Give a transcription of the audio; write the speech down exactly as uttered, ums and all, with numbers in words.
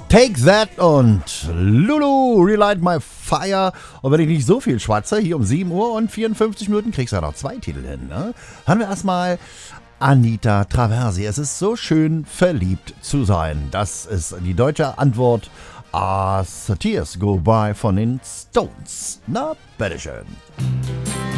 Take That und Lulu, Relight My Fire. Und wenn ich nicht so viel schwatze, hier um sieben Uhr und vierundfünfzig Minuten, kriegst du ja noch zwei Titel hin. Ne? Hören wir erstmal Anita Traversi. Es ist so schön, verliebt zu sein. Das ist die deutsche Antwort As the Tears Go By von den Stones. Na, bitteschön.